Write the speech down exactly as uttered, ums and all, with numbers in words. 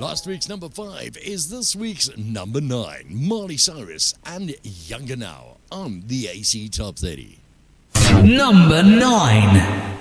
Last week's number five is this week's number nine. Miley Cyrus and Younger Now on the A C Top thirty. Number nine.